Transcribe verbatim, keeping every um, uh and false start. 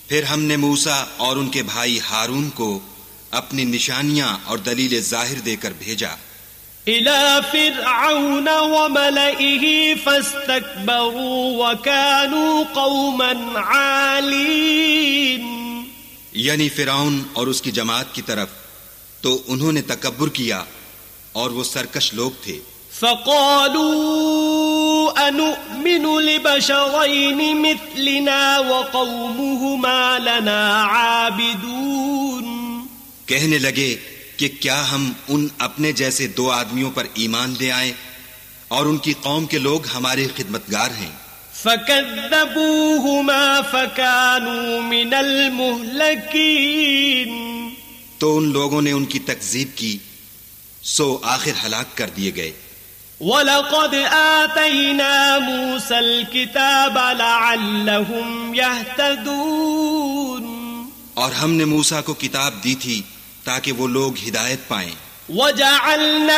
پھر ہم نے موسیٰ اور ان کے بھائی ہارون کو اپنی نشانیاں اور دلیل ظاہر دے کر بھیجا إلى فرعون وملئه فاستكبروا وكانوا قوما عالين، یعنی فرعون اور اس کی جماعت کی طرف، تو انہوں نے تکبر کیا اور وہ سرکش لوگ تھے۔ فقالوا أنؤمن لبشرين مثلنا وقومهما لنا عابدون، کہنے لگے کہ کیا ہم ان اپنے جیسے دو آدمیوں پر ایمان لے آئیں اور ان کی قوم کے لوگ ہمارے خدمتگار ہیں۔ فكذبوهما فكانوا من المهلكين، تو ان لوگوں نے ان کی تکذیب کی، سو آخر ہلاک کر دیے گئے۔ وَلَقَدْ آتَيْنَا مُوسَى الْكِتَابَ لَعَلَّهُمْ يَهْتَدُونَ، اور ہم نے موسیٰ کو کتاب دی تھی تاکہ وہ لوگ ہدایت پائیں۔ وَجَعَلْنَا